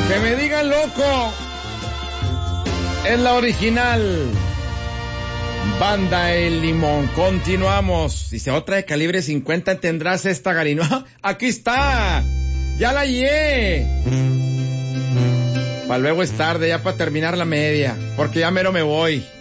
Que me digan loco. Es la original. Banda El Limón. Continuamos. Dice, otra de calibre 50 tendrás esta, Garino. Aquí está. Ya la hallé. Para luego es tarde, ya para terminar la media. Porque ya mero me voy.